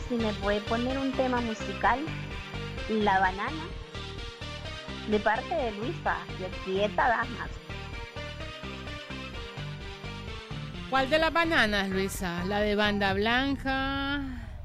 si me puede poner un tema musical, La Banana, de parte de Luisa, de Quieta Damas. ¿Cuál de las bananas, Luisa? ¿La de Banda Blanca?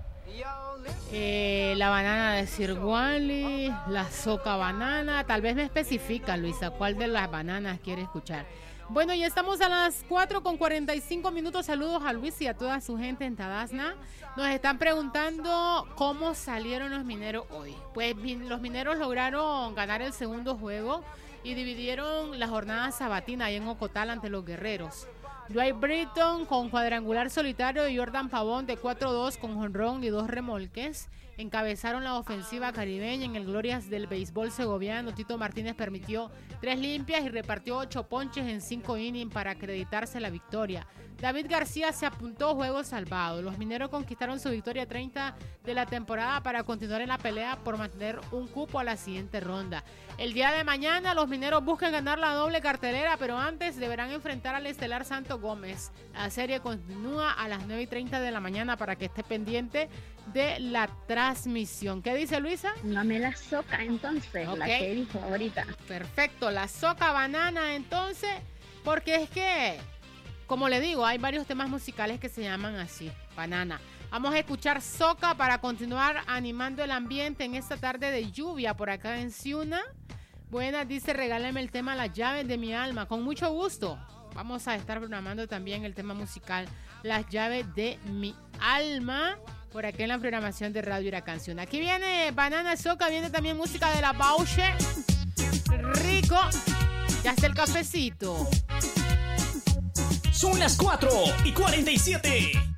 La banana de Sir Wally, la soca banana. Tal vez me especifica, Luisa, cuál de las bananas quiere escuchar. Bueno, ya estamos a las 4:45. Saludos a Luis y a toda su gente en Tadasna. Nos están preguntando cómo salieron los mineros hoy. Pues los mineros lograron ganar el segundo juego y dividieron la jornada sabatina ahí en Ocotal ante los guerreros. Dwight Britton con cuadrangular solitario y Jordan Pavón de 4-2 con jonrón y 2 remolques encabezaron la ofensiva caribeña en el Glorias del béisbol segoviano. Tito Martínez permitió 3 limpias y repartió 8 ponches en 5 innings para acreditarse la victoria. David García se apuntó juego salvado. Los mineros conquistaron su victoria 30 de la temporada para continuar en la pelea por mantener un cupo a la siguiente ronda. El día de mañana los mineros buscan ganar la doble cartelera, pero antes deberán enfrentar al estelar Santo Gómez. La serie continúa a las 9:30 de la mañana para que esté pendiente de la transmisión. ¿Qué dice Luisa? Dame la soca entonces, okay. La que dijo ahorita. Perfecto, la soca banana entonces, porque es que, como le digo, hay varios temas musicales que se llaman así, banana. Vamos a escuchar soca para continuar animando el ambiente en esta tarde de lluvia por acá en Ciuna. Buenas, dice, regálame el tema Las llaves de mi alma. Con mucho gusto. Vamos a estar programando también el tema musical Las llaves de mi alma por aquí en la programación de Radio Huracán. Aquí viene Banana Soca, viene también música de la Bauche. Rico. Ya está el cafecito. Son las 4:47.